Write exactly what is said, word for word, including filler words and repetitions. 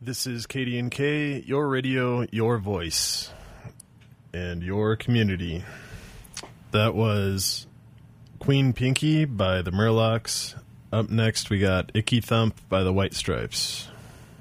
This is K D N K, your radio, your voice, and your community. That was Queen Pinky by the Murlocs. Up next, we got Icky Thump by the White Stripes.